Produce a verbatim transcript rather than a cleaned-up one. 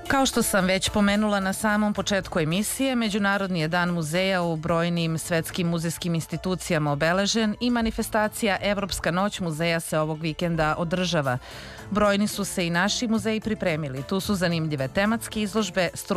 Kao što sam već pomenula na samom početku emisije, Međunarodni je dan muzeja u brojnim svetskim muzejskim institucijama obeležen i manifestacija Evropska noć muzeja se ovog vikenda održava. Brojni su se i naši muzeji pripremili. Tu su zanimljive tematske izložbe, stručne